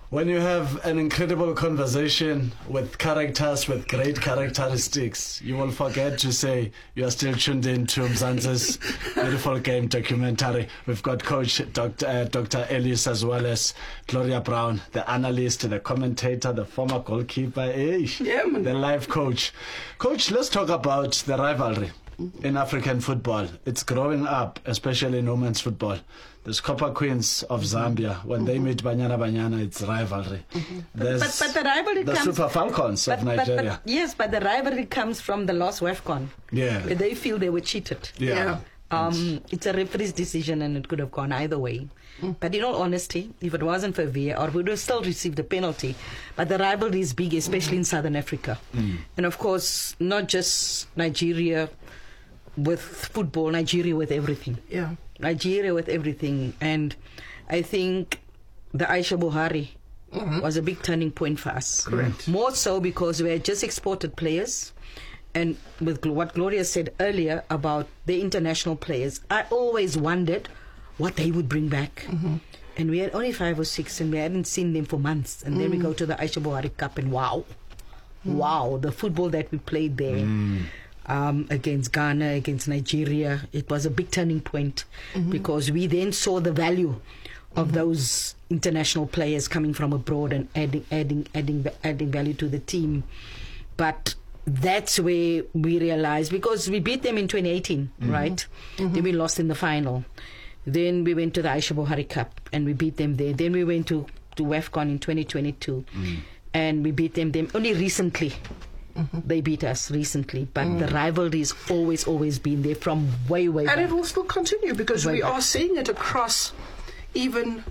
When you have an incredible conversation with characters with great characteristics, you will forget to say you are still tuned in to Mzansi's Beautiful Game documentary. We've got Coach Dr. Ellis as well as Gloria Brown, the analyst, the commentator, the former goalkeeper, the life coach. Coach, let's talk about the rivalry in African football. It's growing up, especially in women's football. The Copper Queens of Zambia, when they meet Banyana, it's rivalry. But the rivalry the comes... Super Falcons of Nigeria. But the rivalry comes from the lost WAFCON. Yeah. Where they feel they were cheated. Yeah. It's a referee's decision and it could have gone either way. But in all honesty, if it wasn't for VAR, we would have still received a penalty. But the rivalry is big, especially in Southern Africa. And of course, not just Nigeria with football, Nigeria with everything. Yeah. Nigeria with everything. And I think the Aisha Buhari was a big turning point for us. Correct. More so because we had just exported players. And with what Gloria said earlier about the international players, I always wondered what they would bring back. And we had only 5 or 6 and we hadn't seen them for months. And then we go to the Aisha Buhari Cup and wow, the football that we played there. Against Ghana, against Nigeria, it was a big turning point because we then saw the value of those international players coming from abroad and adding value to the team. But that's where we realized, because we beat them in 2018, right? Then we lost in the final. Then we went to the Aisha Buhari Cup and we beat them there. Then we went to WAFCON in 2022 and we beat them only recently. They beat us recently, but the rivalry has always been there from way back. And it will still continue because we are seeing it across even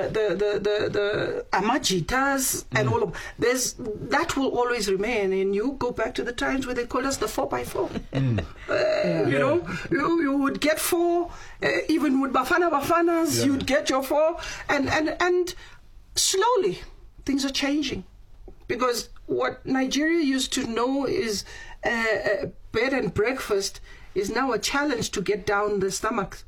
the Amajitas and all of that will always remain. And you go back to the times where they called us the 4x4. You know, you would get 4, even with Bafanas, you'd get your 4, and slowly things are changing. Because what Nigeria used to know is bed and breakfast is now a challenge to get down the stomach.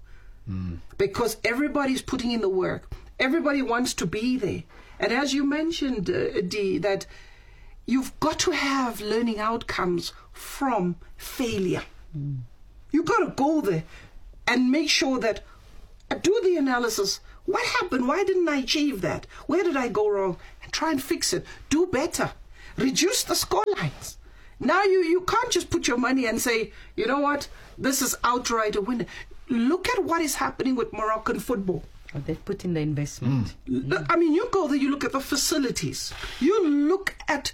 Because everybody's putting in the work. Everybody wants to be there. And as you mentioned, Dee, that you've got to have learning outcomes from failure. You've got to go there and make sure that, do the analysis. What happened? Why didn't I achieve that? Where did I go wrong? And try and fix it. Do better. Reduce the score lines. Now you can't just put your money and say, you know what, this is outright a winner. Look at what is happening with Moroccan football. They've put in the investment. I mean, you go there, you look at the facilities. You look at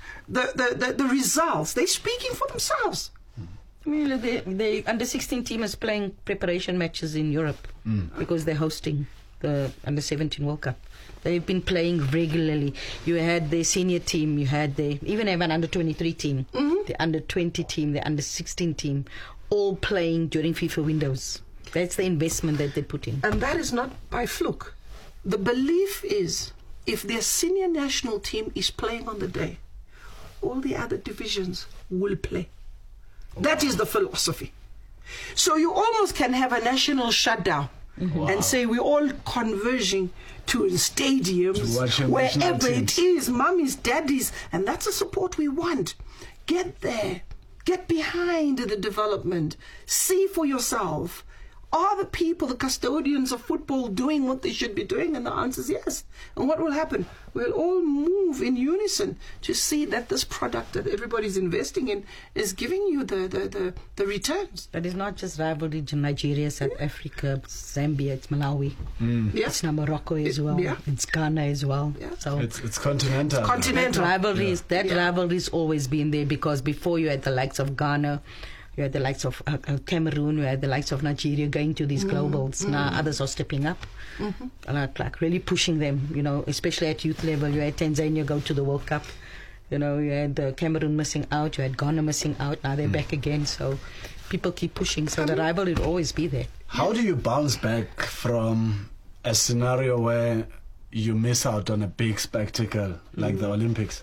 the results. They're speaking for themselves. I mean, the under-16 team is playing preparation matches in Europe because they're hosting the under-17 World Cup. They've been playing regularly. You had the senior team, you had even have an under-23 team, the under-20 team, the under-16 team, all playing during FIFA windows. That's the investment that they put in. And that is not by fluke. The belief is, if their senior national team is playing on the day, all the other divisions will play. That is the philosophy. So you almost can have a national shutdown and say we're all converging to stadiums, wherever it is, mummies, daddies, and that's the support we want. Get there. Get behind the development. See for yourself. Are the people, the custodians of football, doing what they should be doing? And the answer is yes. And what will happen? We'll all move in unison to see that this product that everybody's investing in is giving you the returns. But it's not just rivalry to Nigeria, South Africa, Zambia, it's Malawi. It's now Morocco as well. It's Ghana as well. So it's continental. That rivalry's always been there, because before you had the likes of Ghana, you had the likes of Cameroon, you had the likes of Nigeria going to these globals. Now others are stepping up, like really pushing them, you know, especially at youth level. You had Tanzania go to the World Cup. You know, you had Cameroon missing out, you had Ghana missing out. Now they're back again. So people keep pushing. So the rivalry will always be there. How do you bounce back from a scenario where you miss out on a big spectacle like the Olympics?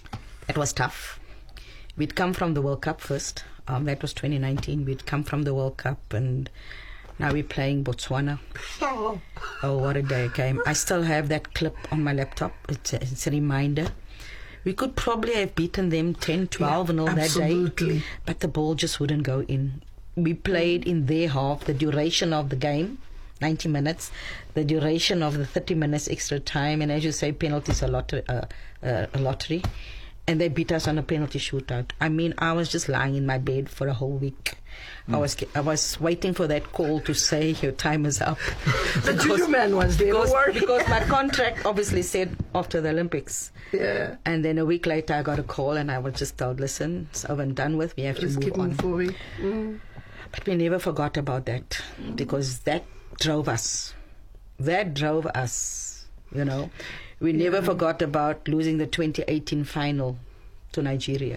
It was tough. We'd come from the World Cup first. That was 2019. We'd come from the World Cup, and Now we're playing Botswana. Oh. Oh, what a day it came. I still have that clip on my laptop. It's a reminder. We could probably have beaten them 10-12 and all that day. Absolutely. But the ball just wouldn't go in. We played in their half, the duration of the game, 90 minutes, the duration of the 30 minutes extra time, and as you say, penalties are a lottery. And they beat us on a penalty shootout. I mean, I was just lying in my bed for a whole week. I was waiting for that call to say your time is up. The judo man was there. Because my contract obviously said after the Olympics. Yeah. And then a week later I got a call and I was just told, listen, it's over and done with. We have to move on. But we never forgot about that because that drove us. That drove us, you know. We never forgot about losing the 2018 final to Nigeria.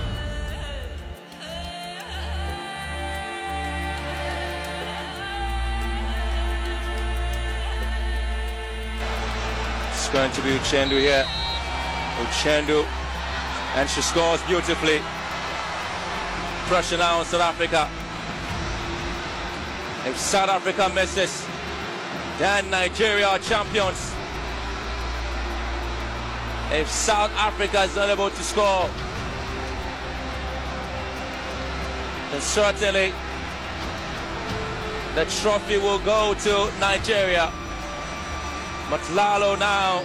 It's going to be Uchendu here. Uchendu, and she scores beautifully. Pressure now on South Africa. If South Africa misses, then Nigeria are champions. If South Africa is unable to score, then certainly the trophy will go to Nigeria. But Lalo now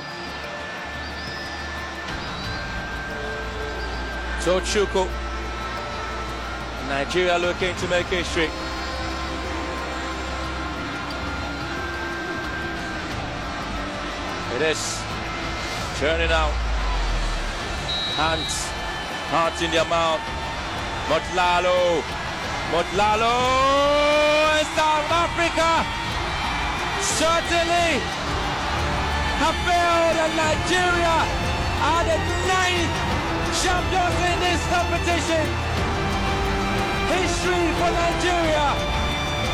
to Chukwu. Nigeria looking to make history. It is turning out. Hands, hearts in their mouth. Motlalo and South Africa certainly have failed, and Nigeria are the 9th champions in this competition. History for Nigeria.